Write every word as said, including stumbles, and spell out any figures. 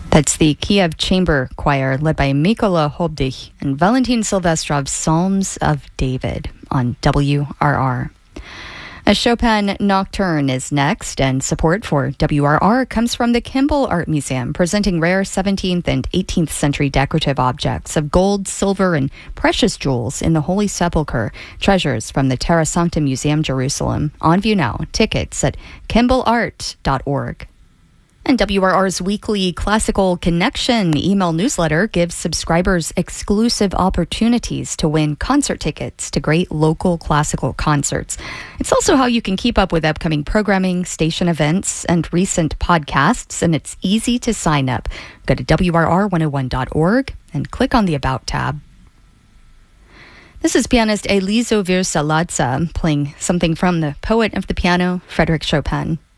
That's the Kiev Chamber Choir led by Mykola Hobdych and Valentin Silvestrov's Psalms of David on W R R. A Chopin Nocturne is next, and support for W R R comes from the Kimball Art Museum, presenting rare seventeenth and eighteenth century decorative objects of gold, silver, and precious jewels in the Holy Sepulchre, treasures from the Terra Sancta Museum, Jerusalem. On view now. Tickets at kimball art dot org. And W R R's weekly Classical Connection email newsletter gives subscribers exclusive opportunities to win concert tickets to great local classical concerts. It's also how you can keep up with upcoming programming, station events, and recent podcasts, and it's easy to sign up. Go to W R R one oh one dot org and click on the About tab. This is pianist Elizo Virsaladze playing something from the poet of the piano, Frédéric Chopin.